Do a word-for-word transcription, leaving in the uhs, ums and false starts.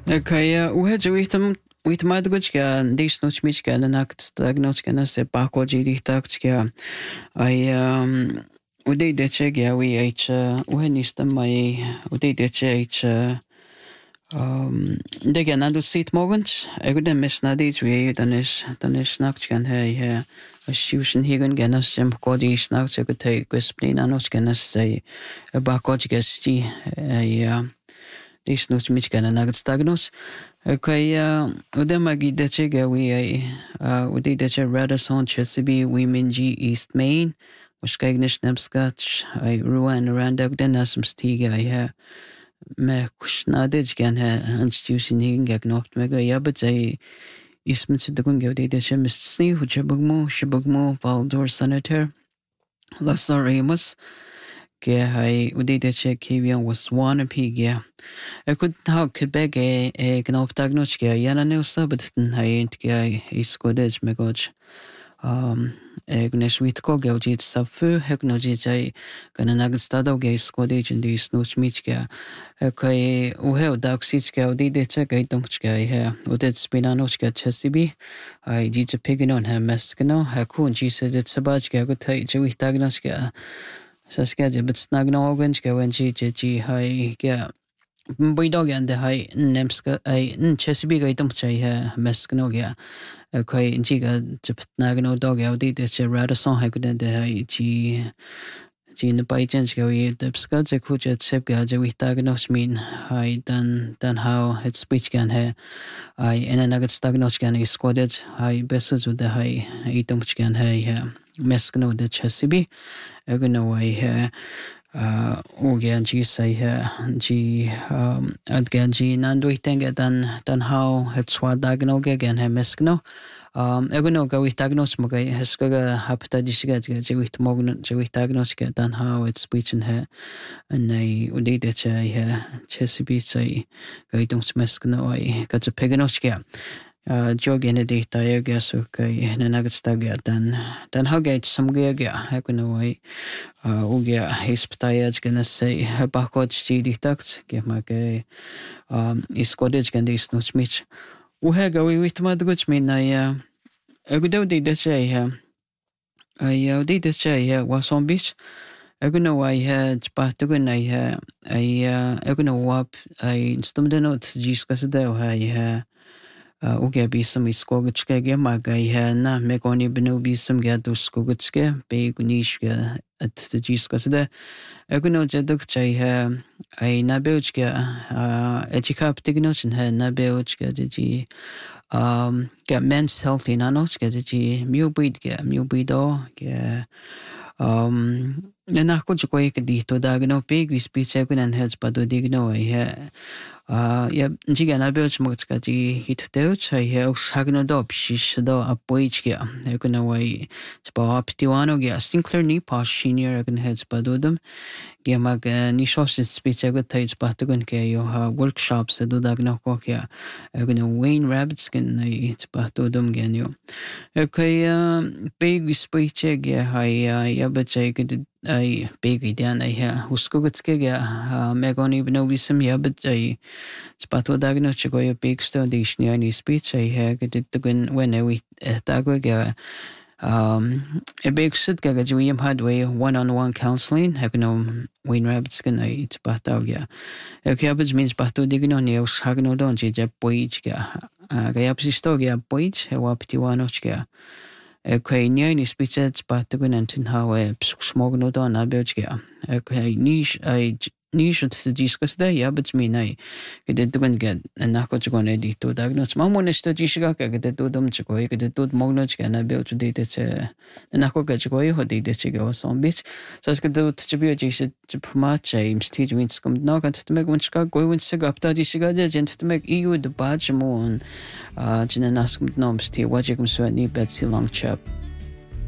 Kaya uhe uitam uitmad gutska dis noch michka na nakt diagnoska na se pako jiri takska ai um ude de chega we h uhe nista mai ude de che um de gan andu sit morgens jeg den mes na dit we dan is dan is nakt kan he he Sjusen higen gennas sem kodi snart så kan ta guspnin annars gennas sei bako gesti ja dis noch michka na nakt diagnos Okay, uh, ude magi de chega we uh, ude de che Radisson Chesapeake Women G East Main Muskagnish Nemskach I Ruan Randag den asum stiga I ha me kushnadej gan ha institution higen gagnoft mega ja but I ismet de gun gode de che mist sni hu chabugmo shabugmo Valdor Senator Lasarimus ke hai ude de che Kavian was one pig Jag kunde ha Quebec e gnop dagnochke yana ne sabten hayent ge iskodes megoj um egnes witko geojit safu heknoji jai kana nagstado ge iskodes in dis nochmichke kai uhe daxitke odi de che ge domchke he udet spinanochke chesibi ai jit pigenon ha meskno ha kun ji se det sabachke go tai ji dagnochke saskade bet snagnogenske when ji ji hai ge Bwy dogen de hai nemska ai Chesapeake ai domchai ha mesknogia kai jiga chipnagno dogya di de che Radisson ha guden de hai ji ji ne baijens go ye de skadze kuja chepga je witagnos min hai dan dan how it speech gan ha ai ena nagat stagnos gan is squadet hai besu de hai i domchgan ha meskno de Chesapeake egno ai ha Uh, Ogan G say G um adgan G nanduitenga dan dan how het swa dagnog again he meskno um egono go with dagnos moga heskaga hapta disga je with mogno je with dagnos dan how it's speech and he and I udide che he chesibi say go itong meskno ai ka je peganochka Uh, jogging a data yoga so kai na nagstaga dan dan hagate some gega hakuno ai ugia hisptayaj gonna say bakot stidi takt ge make um is cottage can this no smith uhega we with mad guch min na ya egudo de de say ha ai de de say ha was on beach eguno ai ha spatu na ha ai eguno wap ai stumdenot discuss de ha ha Uge bisam iskogutske ge magai ha na megoni bnu bisam ge duskogutske be gunishke at the jiskas de eguno jeduk chai ha ai na beujke ejikap tignochen ha na beujke ji um get men's healthy nanoske ji mubid ge mubido ge um na ko ko ek di to dagno pe vis piche kun an heads padu digno ai ha Uh, ja, jiga na beoch motska ji hit deutsch hai he sagno do psish do apoichkia ekuna wai spa aptiwano ge Sinclair ni pas senior ekun heads padodum ge mag ni shos speech egut tais patugun ke yo ha workshops do dagno ko kya ekuna Wayne Rabbits ken ni patodum gen yo okay big speech ge hai ya bachai ke ai big idean ai ha uskugutske ge megoni bnovism ya bachai Spato dagno chigo yo big sto dishni ani speech ai ha gedit gun when we dagwa ga um a big sit ga ga we had way one on one counseling hagno Wayne Rabbits kan ai spato ga okay abs means spato digno ne us hagno don ji ja poich ga ga yapsisto ga poich he waptiwano ga okay ni ni speech spato gun antin how smogno don abelch ga okay niche ai niche to discuss there yeah but me nay get to get and na ko gon edit to diagnose ma mon sta disga ka get to dum chko get to mogno chka na be to date che na ko ga chko ho date chga son bit so ska to to be ji to promote James T wins kom na kan to meg wins ka go wins ga apta disga je gent to meg eu de badge mon ah jina nas kom nom sti wajigum so ni bet si long chap